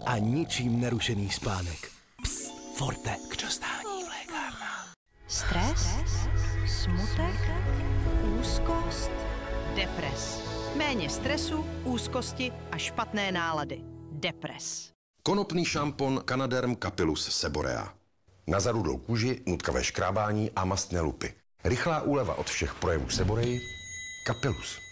a ničím nerušený spánek. Psst, Forte, k dostání v lékárnách. Stres, smutek, úzkost, depres. Méně stresu, úzkosti a špatné nálady. Depres. Konopný šampon Canaderm Capillus Seborea. Na zarudlou kůži, nutkavé škrábání a mastné lupy. Rychlá úleva od všech projevů seboreji. Capillus.